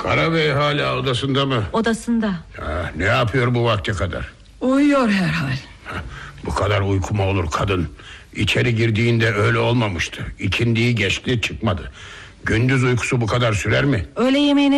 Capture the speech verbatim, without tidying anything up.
Karabey hala odasında mı? Odasında. Ha, ne yapıyor bu vakte kadar? Uyuyor herhal. Ha, bu kadar uyku mu olur kadın? İçeri girdiğinde öyle olmamıştı. İkindiyi geçti çıkmadı. Gündüz uykusu bu kadar sürer mi? Öğle yemeğine